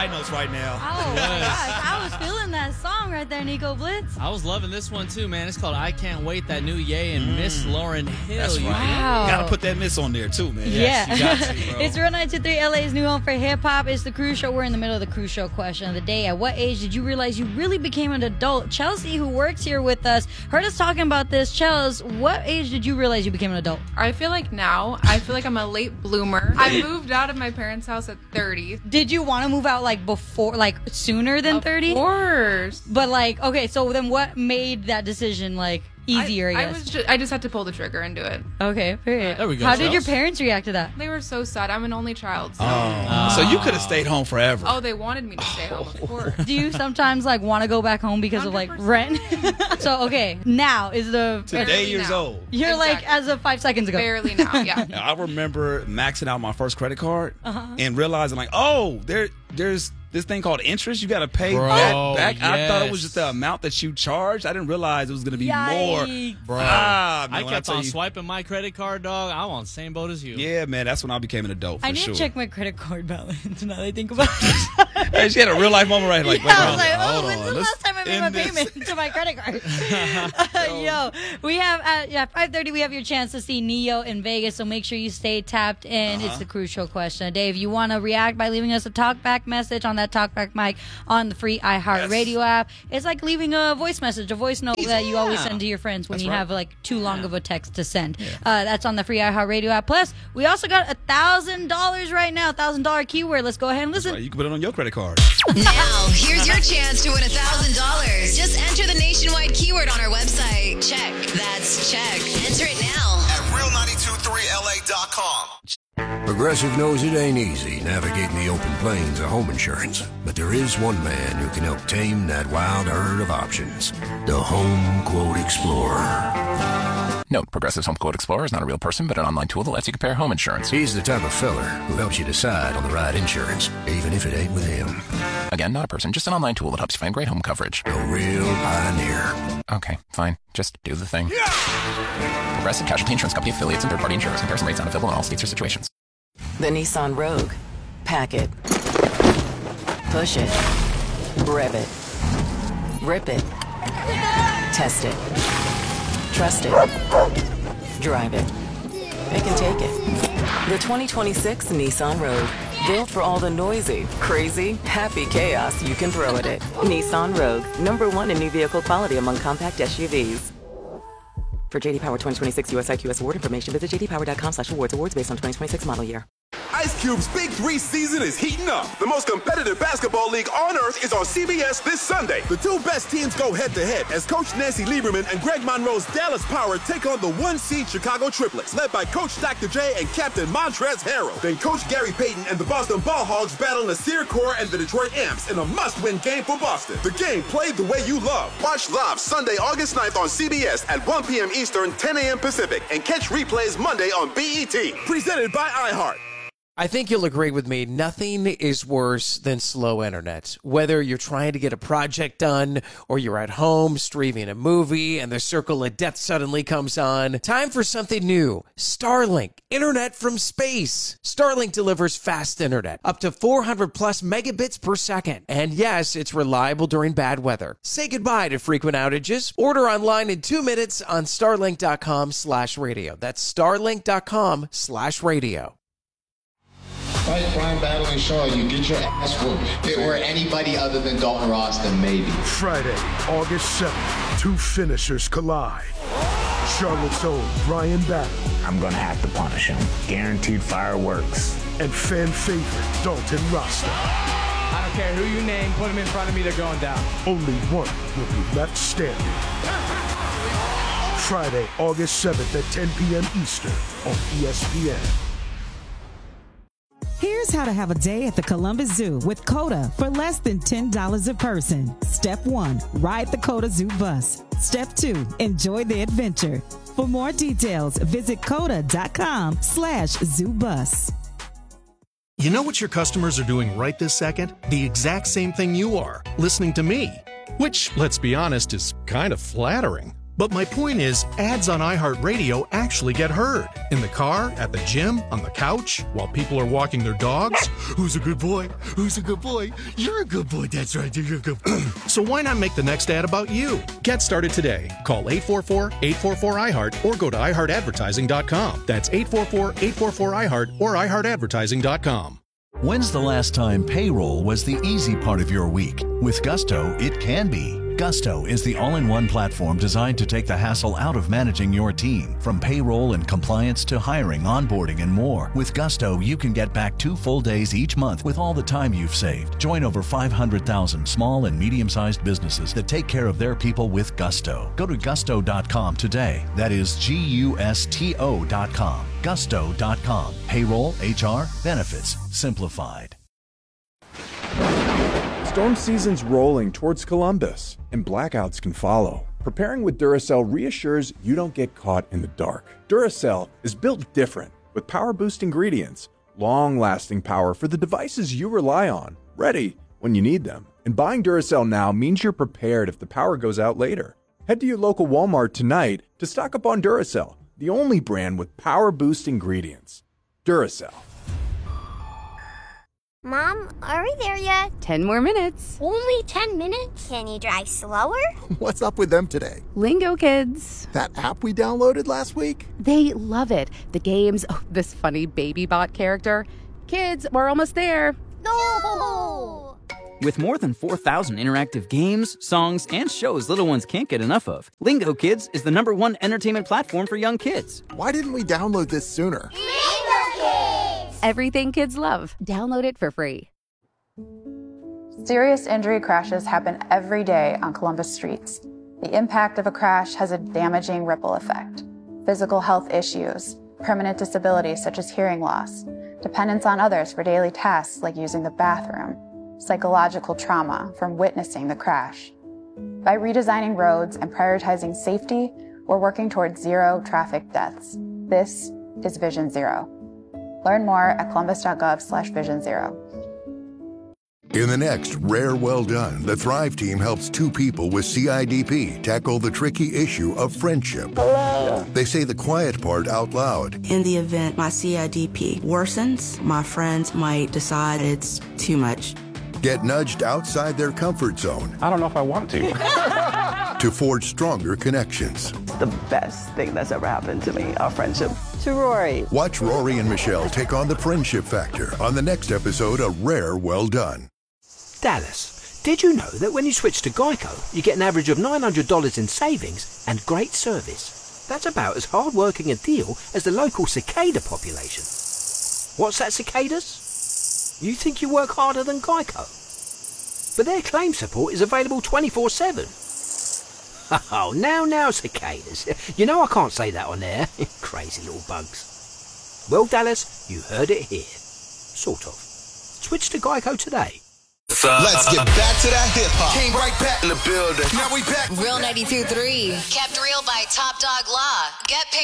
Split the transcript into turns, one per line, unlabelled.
high notes right now.
Oh, my gosh. I was feeling that song right there, Nico Blitz.
I was loving this one, too, man. It's called I Can't Wait, that new Ye and Miss Lauryn Hill.
That's right.
Wow.
Gotta put that miss on there, too, man.
Yeah.
You got to, bro.
It's Real 923, LA's new home for hip-hop. It's the Cruise Show. We're in the middle of the Cruise Show question of the day. At what age did you realize you really became an adult? Chelsea, who works here with us, heard us talking about this. Chels, what age did you realize you became an adult?
I feel like now, I feel like I'm a late bloomer. I moved out of my parents' house at 30.
Did you want to move out like before, like sooner than 30?
Of course.
But like, okay, so then what made that decision like easier, I guess?
I just had to pull the trigger and do it.
Okay, period.
There we go,
How did
Chels.
your parents react to that?
They were so sad. I'm an only child. So,
So you could have stayed home forever.
oh, they wanted me to stay home, of course.
Do you sometimes like want to go back home because of like
100%.
rent? So okay, now is the
Today
Barely
years
now.
old.
you're like
Exactly.
as of 5 seconds ago.
Barely now, yeah.
I remember maxing out my first credit card and realizing, like, oh, there's this thing called interest. You got to pay
Bro,
that back. I thought it
yes.
was just the amount that you charged. I didn't realize it was going to be more.
Yikes.
Bro,
Man,
I
when
kept
tell
on
you-
swiping my credit card, dog. I'm on the same boat as you.
Yeah, man, that's when I became an adult for
I need
sure.
to check my credit card balance now that I think about it.
Hey, she had a real life moment, right? Like,
Yeah, I
wait,
was like,
hold
oh,
on,
when's the
let's
last time I made my
end this.
payment to my credit card? Yo, we have at 5:30. We have your chance to see Neo in Vegas, so make sure you stay tapped in. It's the Cruise Show question of the day. If you want to react by leaving us a talkback message on that talkback mic on the free iHeartRadio app, it's like leaving a voice message, a voice note that you always send to your friends when
That's
you
right.
have like too long of a text to send. That's on the free iHeartRadio app. Plus, we also got $1,000 right now, $1,000 keyword. Let's go ahead and listen.
Right, you can put it on your credit card.
Now, here's your chance to win $1,000. Just enter the nationwide keyword on our website. Check. That's check. Enter it now.
At real923la.com.
Progressive knows it ain't easy navigating the open plains of home insurance, but there is one man who can help tame that wild herd of options. The Home Quote Explorer.
Note, Progressive's Home Quote Explorer is not a real person, but an online tool that lets you compare home insurance.
He's the type of feller who helps you decide on the right insurance, even if it ain't with him.
Again, not a person, just an online tool that helps you find great home coverage.
A real pioneer.
Okay, fine. Just do the thing. Progressive Casualty Insurance Company affiliates and third-party insurers. Comparison rates not available in all states or situations.
The Nissan Rogue. Pack it. Push it. Rev it. Rip it. Test it. Trust it. Drive it. It can take it. The 2026 Nissan Rogue. Built for all the noisy, crazy, happy chaos you can throw at it. Nissan Rogue. #1 in new vehicle quality among compact SUVs. For JD Power 2026 US IQS award information, visit jdpower.com/awards. Awards based on 2026 model year.
Ice Cube's Big 3 season is heating up. The most competitive basketball league on earth is on CBS this Sunday. The two best teams go head-to-head as Coach Nancy Lieberman and Greg Monroe's Dallas Power take on the 1-seed Chicago Triplets, led by Coach Dr. J and Captain Montrezl Harrell. Then Coach Gary Payton and the Boston Ball Hogs battle Nasir Kaur and the Detroit Amps in a must-win game for Boston. The game played the way you love. Watch live Sunday, August 9th on CBS at 1 p.m. Eastern, 10 a.m. Pacific, and catch replays Monday on BET. Presented by iHeart.
I think you'll agree with me. Nothing is worse than slow internet. Whether you're trying to get a project done or you're at home streaming a movie and the circle of death suddenly comes on, time for something new. Starlink, internet from space. Starlink delivers fast internet, up to 400 plus megabits per second. And yes, it's reliable during bad weather. Say goodbye to frequent outages. Order online in 2 minutes on starlink.com/radio. That's starlink.com/radio.
Fight Brian Battling Shaw, you get your ass whooped. If it were anybody other than Dalton Ross, then maybe.
Friday, August 7th, two finishers collide. Charlotte's own Brian Battling.
I'm gonna have to punish him. Guaranteed fireworks.
And fan favorite Dalton Rasta.
I don't care who you name, put him in front of me, they're going down.
Only one will be left standing. Friday, August 7th at 10 p.m. Eastern on ESPN.
Here's how to have a day at the Columbus Zoo with CODA for less than $10 a person. Step 1, ride the CODA Zoo bus. Step 2, enjoy the adventure. For more details, visit coda.com/zoobus.
You know what your customers are doing right this second? The exact same thing you are, listening to me. Which, let's be honest, is kind of flattering. But my point is, ads on iHeartRadio actually get heard. In the car, at the gym, on the couch, while people are walking their dogs. Who's a good boy? Who's a good boy? You're a good boy. That's right. You're a good boy. So why not make the next ad about you? Get started today. Call 844-844-iHeart or go to iHeartAdvertising.com. That's 844-844-iHeart or iHeartAdvertising.com.
When's the last time payroll was the easy part of your week? With Gusto, it can be. Gusto is the all-in-one platform designed to take the hassle out of managing your team. From payroll and compliance to hiring, onboarding, and more. With Gusto, you can get back 2 full days each month with all the time you've saved. Join over 500,000 small and medium-sized businesses that take care of their people with Gusto. Go to gusto.com today. That is Gusto.com. Gusto.com. Payroll, HR, benefits, simplified.
Storm season's rolling towards Columbus, and blackouts can follow. Preparing with Duracell reassures you don't get caught in the dark. Duracell is built different, with power-boost ingredients, long-lasting power for the devices you rely on, ready when you need them. And buying Duracell now means you're prepared if the power goes out later. Head to your local Walmart tonight to stock up on Duracell, the only brand with power-boost ingredients. Duracell.
Mom, are we there yet?
10 more minutes.
Only 10 minutes? Can you drive slower?
What's up with them today?
Lingo Kids.
That app we downloaded last week?
They love it. The games, this funny baby bot character. Kids, we're almost there.
No!
With more than 4,000 interactive games, songs, and shows little ones can't get enough of, Lingo Kids is the #1 entertainment platform for young kids.
Why didn't we download this sooner?
Lingo Kids!
Everything kids love. Download it for free.
Serious injury crashes happen every day on Columbus streets. The impact of a crash has a damaging ripple effect. Physical health issues, permanent disabilities such as hearing loss, dependence on others for daily tasks like using the bathroom, psychological trauma from witnessing the crash. By redesigning roads and prioritizing safety, we're working towards zero traffic deaths. This is Vision Zero. Learn more at columbus.gov/Vision Zero.
In the next Rare Well Done, the Thrive team helps 2 people with CIDP tackle the tricky issue of friendship.
Hello.
They say the quiet part out loud.
In the event my CIDP worsens, my friends might decide it's too much.
Get nudged outside their comfort zone.
I don't know if I want to.
To forge stronger connections.
It's the best thing that's ever happened to me, our friendship. To Rory.
Watch Rory and Michelle take on the friendship factor on the next episode of Rare Well Done.
Dallas, did you know that when you switch to Geico, you get an average of $900 in savings and great service? That's about as hard-working a deal as the local cicada population. What's that, cicadas? You think you work harder than Geico? But their claim support is available 24/7. Oh, now, cicadas. You know I can't say that on air. Crazy little bugs. Well, Dallas, you heard it here. Sort of. Switch to Geico today.
Let's get back to that hip-hop. Came right back in the building. Now we back.
Real 92.3. Kept real by Top Dog Law. Get paid.